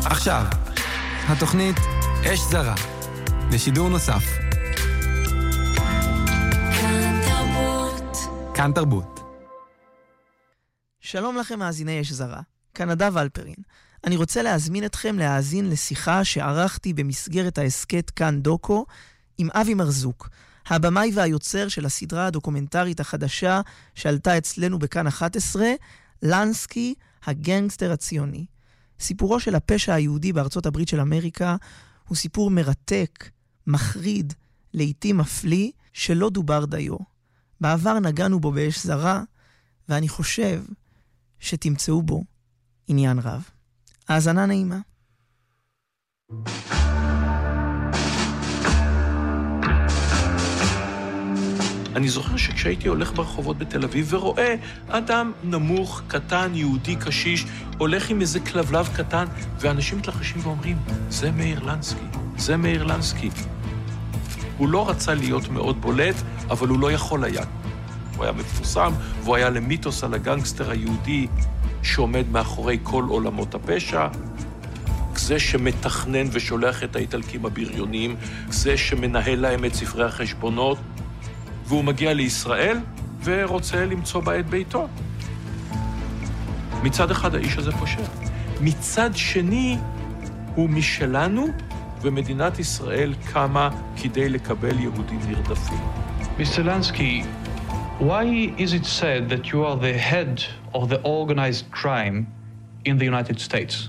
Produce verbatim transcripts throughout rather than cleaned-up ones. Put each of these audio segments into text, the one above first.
עכשיו, התוכנית אש זרה, לשידור נוסף. כאן תרבות. כאן תרבות. שלום לכם מאזיני אש זרה, כאן נדב אלפרין. אני רוצה להזמין אתכם להאזין לשיחה שערכתי במסגרת העסקת כאן דוקו עם אבי מרזוק, הבמאי והיוצר של הסדרה הדוקומנטרית החדשה שעלתה אצלנו בכאן אחת עשרה, לנסקי, הגנגסטר הציוני. סיפורו של הפשע היהודי בארצות הברית של אמריקה הוא סיפור מרתק, מחריד, לעתים מפליא, שלא דובר דיו. בעבר נגענו בו באש זרה, ואני חושב שתמצאו בו עניין רב. האזנה נעימה. אני זוכר שכשהייתי הולך ברחובות בתל אביב ורואה אדם נמוך, קטן, יהודי, קשיש, הולך עם איזה כלבלב קטן, ואנשים מתלחשים ואומרים, זה מאיר לנסקי, זה מאיר לנסקי. הוא לא רצה להיות מאוד בולט, אבל הוא לא יכול היה. הוא היה מפורסם, והוא היה למיתוס על הגנגסטר היהודי שעומד מאחורי כל עולמות הפשע, זה שמתכנן ושולח את האיטלקים הבריונים, זה שמנהל להם את ספרי החשבונות, והוא מגיע לישראל ורוצה למצוא בה את ביתו. מצד אחד האיש הזה פושע. מצד שני הוא משלנו, ומדינת ישראל קמה כדי לקבל יהודים נרדפים. מיסטר לנסקי, why is it said that you are the head of the organized crime in the United States?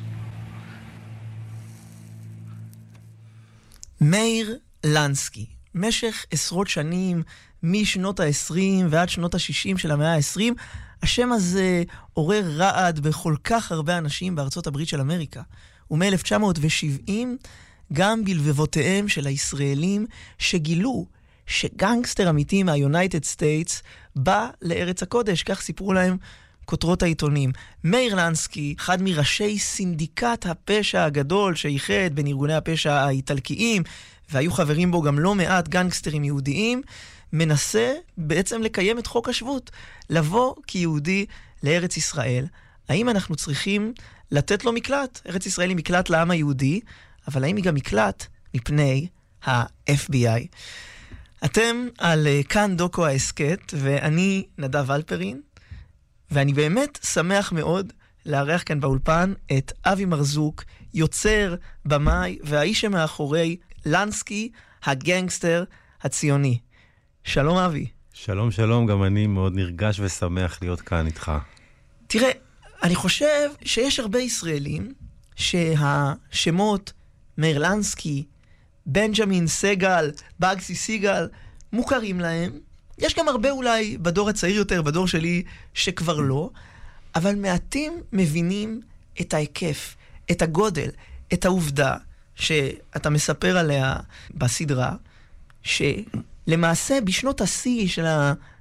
מאיר לנסקי, משך עשרות שנים, משנות ה-עשרים ועד שנות ה-שישים של המאה ה-עשרים, השם הזה עורר רעד בכל כך הרבה אנשים בארצות הברית של אמריקה. ומ-אלף תשע מאות שבעים, גם בלבבותיהם של הישראלים שגילו שגנגסטר אמיתי מהיונייטד סטייטס בא לארץ הקודש, כך סיפרו להם כותרות העיתונים. מאיר לנסקי, אחד מראשי סינדיקט הפשע הגדול שאיחד בין ארגוני הפשע האיטלקיים, והיו חברים בו גם לא מעט גנגסטרים יהודיים, מנסה בעצם לקיים את חוק השבות, לבוא כיהודי לארץ ישראל. האם אנחנו צריכים לתת לו מקלט? ארץ ישראל היא מקלט לעם היהודי, אבל האם היא גם מקלט מפני ה-אף בי איי? אתם על כאן דוקו העסקת, ואני נדב אלפרין, ואני באמת שמח מאוד לארח כאן באולפן את אבי מרזוק, יוצר, במאי, והאיש שמאחורי לנסקי, הגנגסטר הציוני. שלום אבי. שלום שלום, גם אני מאוד נרגש ושמח להיות כאן איתך. תראה, אני חושב שיש הרבה ישראלים שהשמות מאיר לנסקי, בנג'מין סגל, בגסי סיגל, מוכרים להם. יש גם הרבה אולי בדור הצעיר יותר, בדור שלי, שכבר לא, אבל מעטים מבינים את ההיקף, את הגודל, את העובדה שאתה מספר עליה בסדרה, שלמעשה בשנות השיא של